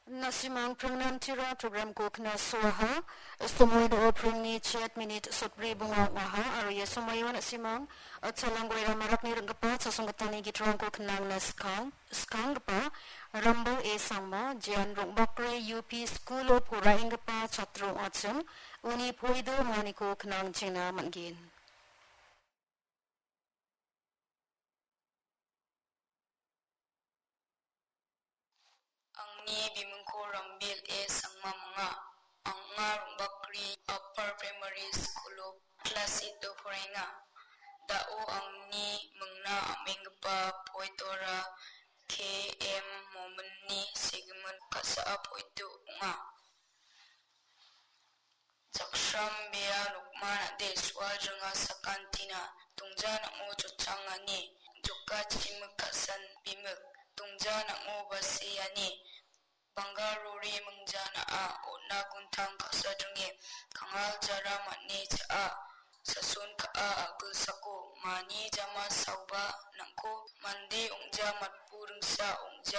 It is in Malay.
Nasimang prangnan tira program ko kna suaha istumoy do prangni chat minute sotbre bunga waha aro ya sumayo nasimang at salang goira marak ni rangpa sa sungatani gitrang ko kna na skang pa rambo e sangma jian rong bakre UP school of puraing pa chatro achum uni poido maniko knang china mangin Angni bimungko rambil e sangma mga ang nga bakri upper primary school of class ito forenga dao angni mungna amingpa poitora KM momeni segmen kasa poitu nga Jaksham bea lukman de swajanga sakantina tungjana mo chochangani joka chimkasan bimuk tungjana mo basiyani Bangaruri mengjana a ona guntang kasadungi kangal jara mani cha sasun ka a agul sako mani jama sauba nangko mandi ungja matpurung sa ungja